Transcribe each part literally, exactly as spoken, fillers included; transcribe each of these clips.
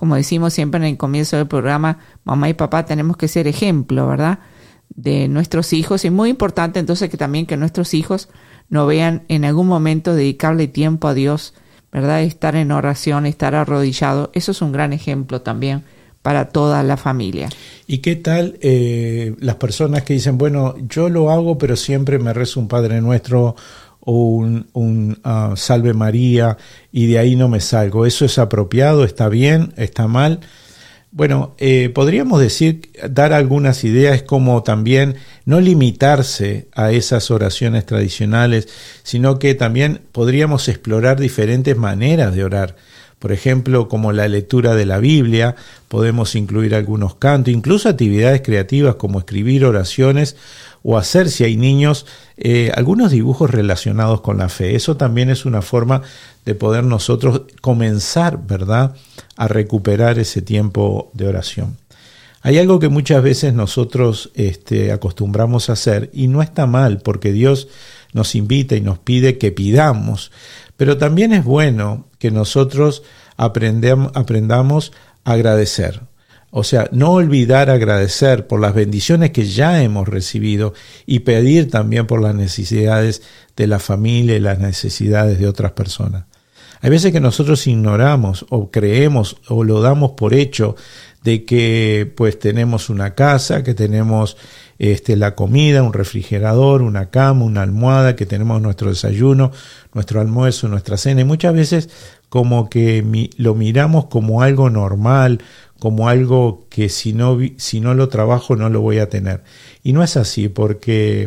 como decimos siempre en el comienzo del programa, mamá y papá tenemos que ser ejemplo, ¿verdad?, de nuestros hijos. Y es muy importante entonces que también que nuestros hijos no vean en algún momento dedicarle tiempo a Dios, ¿verdad?, estar en oración, estar arrodillado. Eso es un gran ejemplo también para toda la familia. ¿Y qué tal eh, las personas que dicen, bueno, yo lo hago, pero siempre me rezo un Padre Nuestro o un, un uh, Salve María y de ahí no me salgo? ¿Eso es apropiado? ¿Está bien? ¿Está mal? Bueno, eh, podríamos decir, dar algunas ideas como también no limitarse a esas oraciones tradicionales, sino que también podríamos explorar diferentes maneras de orar. Por ejemplo, como la lectura de la Biblia, podemos incluir algunos cantos, incluso actividades creativas como escribir oraciones o hacer, si hay niños, eh, algunos dibujos relacionados con la fe. Eso también es una forma de poder nosotros comenzar, ¿verdad?, a recuperar ese tiempo de oración. Hay algo que muchas veces nosotros este, acostumbramos a hacer y no está mal, porque Dios nos invita y nos pide que pidamos, pero también es bueno que nosotros aprendamos, aprendamos a agradecer. O sea, no olvidar agradecer por las bendiciones que ya hemos recibido y pedir también por las necesidades de la familia y las necesidades de otras personas. Hay veces que nosotros ignoramos o creemos o lo damos por hecho de que pues tenemos una casa, que tenemos este, la comida, un refrigerador, una cama, una almohada, que tenemos nuestro desayuno, nuestro almuerzo, nuestra cena, y muchas veces como que mi, lo miramos como algo normal, como algo que si no, si no lo trabajo no lo voy a tener. Y no es así, porque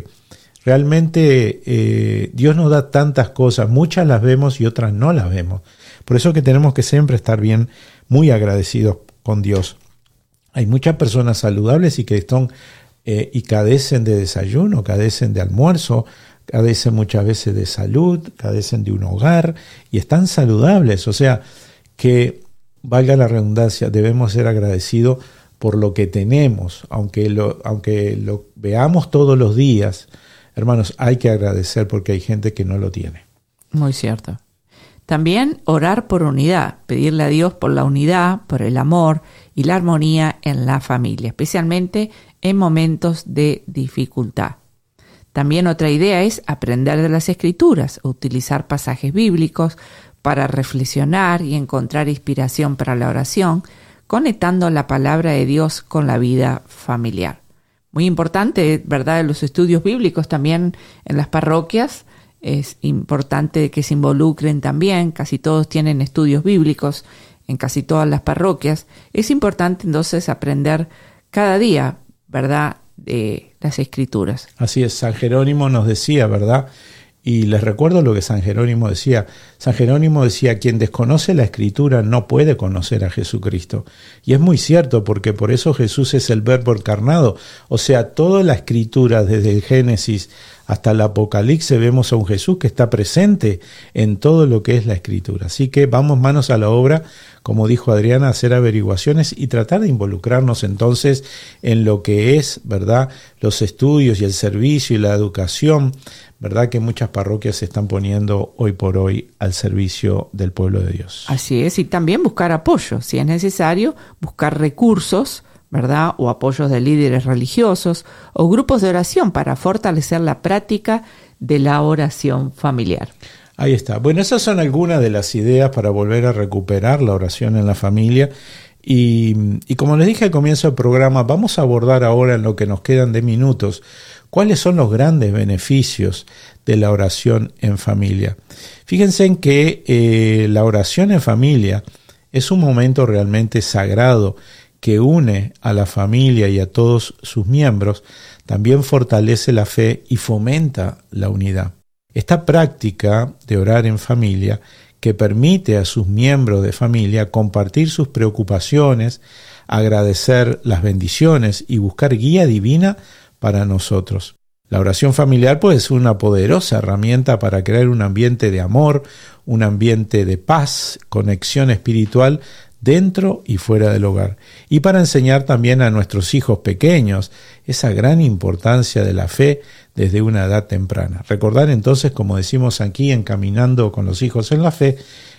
realmente eh, Dios nos da tantas cosas, muchas las vemos y otras no las vemos. Por eso que tenemos que siempre estar bien, muy agradecidos con Dios. Hay muchas personas saludables y que están eh, y cadecen de desayuno, cadecen de almuerzo, cadecen muchas veces de salud, cadecen de un hogar y están saludables. O sea que, valga la redundancia, debemos ser agradecidos por lo que tenemos, aunque lo, aunque lo veamos todos los días. Hermanos, hay que agradecer porque hay gente que no lo tiene. Muy cierto. También orar por unidad, pedirle a Dios por la unidad, por el amor y la armonía en la familia, especialmente en momentos de dificultad. También otra idea es aprender de las Escrituras, utilizar pasajes bíblicos para reflexionar y encontrar inspiración para la oración, conectando la palabra de Dios con la vida familiar. Muy importante, ¿verdad?, los estudios bíblicos también en las parroquias. Es importante que se involucren también. Casi todos tienen estudios bíblicos en casi todas las parroquias. Es importante entonces aprender cada día, ¿verdad?, de las Escrituras. Así es, San Jerónimo nos decía, ¿verdad? Y les recuerdo lo que San Jerónimo decía. San Jerónimo decía, quien desconoce la Escritura no puede conocer a Jesucristo. Y es muy cierto, porque por eso Jesús es el Verbo encarnado. O sea, toda la Escritura, desde el Génesis hasta el Apocalipsis, vemos a un Jesús que está presente en todo lo que es la Escritura. Así que vamos manos a la obra, como dijo Adriana, a hacer averiguaciones y tratar de involucrarnos entonces en lo que es, ¿verdad?, los estudios y el servicio y la educación, ¿verdad?, que muchas parroquias se están poniendo hoy por hoy al servicio del pueblo de Dios. Así es, y también buscar apoyo, si es necesario, buscar recursos, ¿verdad?, o apoyos de líderes religiosos o grupos de oración para fortalecer la práctica de la oración familiar. Ahí está. Bueno, esas son algunas de las ideas para volver a recuperar la oración en la familia. Y, y como les dije al comienzo del programa, vamos a abordar ahora, en lo que nos quedan de minutos, cuáles son los grandes beneficios de la oración en familia. Fíjense en que eh, la oración en familia es un momento realmente sagrado que une a la familia y a todos sus miembros, también fortalece la fe y fomenta la unidad. Esta práctica de orar en familia, que permite a sus miembros de familia compartir sus preocupaciones, agradecer las bendiciones y buscar guía divina para nosotros. La oración familiar puede ser una poderosa herramienta para crear un ambiente de amor, un ambiente de paz, conexión espiritual dentro y fuera del hogar, y para enseñar también a nuestros hijos pequeños esa gran importancia de la fe desde una edad temprana. Recordar entonces, como decimos aquí en Caminando con los Hijos en la Fe,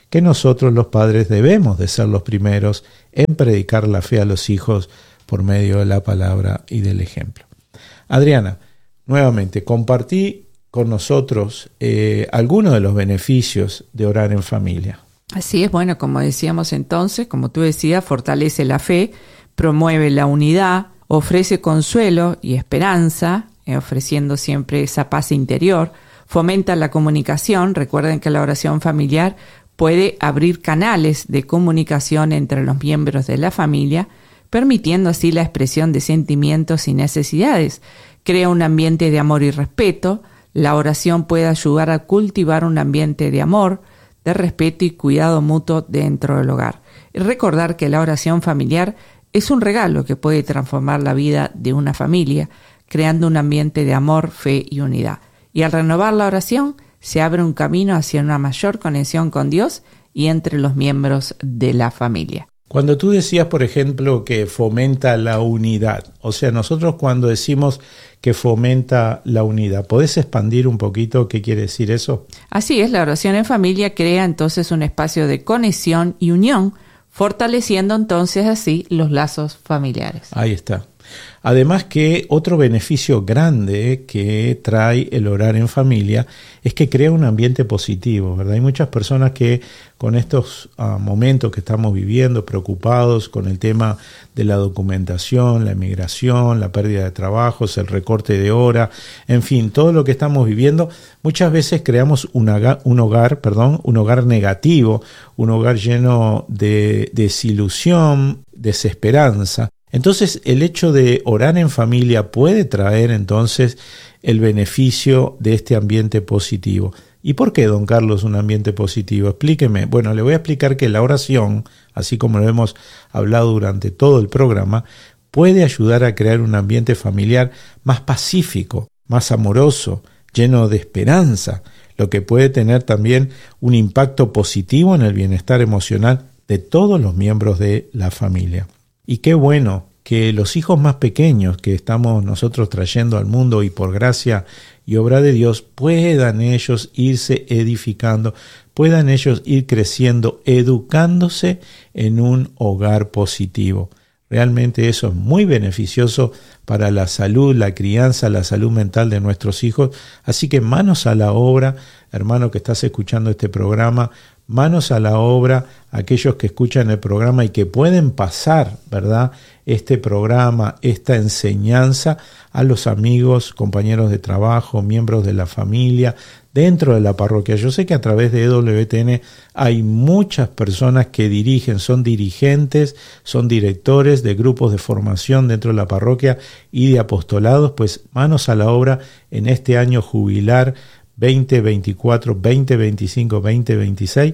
que nosotros los padres debemos de ser los primeros en predicar la fe a los hijos por medio de la palabra y del ejemplo. Adriana, nuevamente compartí con nosotros eh, algunos de los beneficios de orar en familia. Así es, bueno, como decíamos entonces, como tú decías, fortalece la fe, promueve la unidad, ofrece consuelo y esperanza, eh, ofreciendo siempre esa paz interior, fomenta la comunicación. Recuerden que la oración familiar puede abrir canales de comunicación entre los miembros de la familia, permitiendo así la expresión de sentimientos y necesidades. Crea un ambiente de amor y respeto. La oración puede ayudar a cultivar un ambiente de amor, de respeto y cuidado mutuo dentro del hogar. Y recordar que la oración familiar es un regalo que puede transformar la vida de una familia, creando un ambiente de amor, fe y unidad. Y al renovar la oración, se abre un camino hacia una mayor conexión con Dios y entre los miembros de la familia. Cuando tú decías, por ejemplo, que fomenta la unidad, o sea, nosotros cuando decimos que fomenta la unidad, ¿podés expandir un poquito qué quiere decir eso? Así es, la oración en familia crea entonces un espacio de conexión y unión, fortaleciendo entonces así los lazos familiares. Ahí está. Además que otro beneficio grande que trae el orar en familia es que crea un ambiente positivo, ¿verdad? Hay muchas personas que con estos uh, momentos que estamos viviendo, preocupados con el tema de la documentación, la emigración, la pérdida de trabajos, el recorte de hora, en fin, todo lo que estamos viviendo, muchas veces creamos un hogar, un hogar, perdón, un hogar negativo, un hogar lleno de desilusión, desesperanza. Entonces, el hecho de orar en familia puede traer entonces el beneficio de este ambiente positivo. ¿Y por qué, don Carlos, un ambiente positivo? Explíqueme. Bueno, le voy a explicar que la oración, así como lo hemos hablado durante todo el programa, puede ayudar a crear un ambiente familiar más pacífico, más amoroso, lleno de esperanza, lo que puede tener también un impacto positivo en el bienestar emocional de todos los miembros de la familia. Y qué bueno que los hijos más pequeños que estamos nosotros trayendo al mundo y por gracia y obra de Dios puedan ellos irse edificando, puedan ellos ir creciendo, educándose en un hogar positivo. Realmente eso es muy beneficioso para la salud, la crianza, la salud mental de nuestros hijos. Así que manos a la obra, hermano que estás escuchando este programa, manos a la obra, aquellos que escuchan el programa y que pueden pasar, ¿verdad?, este programa, esta enseñanza a los amigos, compañeros de trabajo, miembros de la familia, dentro de la parroquia. Yo sé que a través de E W T N hay muchas personas que dirigen, son dirigentes, son directores de grupos de formación dentro de la parroquia y de apostolados, pues manos a la obra en este año jubilar veinte veinticuatro, veinte veinticinco, veinte veintiséis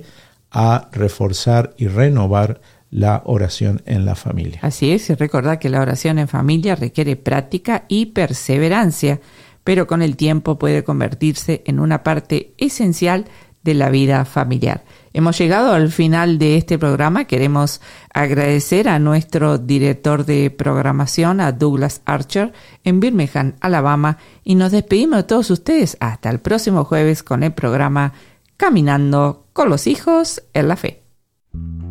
a reforzar y renovar la oración en la familia. Así es, y recordar que la oración en familia requiere práctica y perseverancia, pero con el tiempo puede convertirse en una parte esencial de la vida familiar. Hemos llegado al final de este programa. Queremos agradecer a nuestro director de programación, a Douglas Archer, en Birmingham, Alabama, y nos despedimos de todos ustedes hasta el próximo jueves con el programa Caminando con los Hijos en la Fe.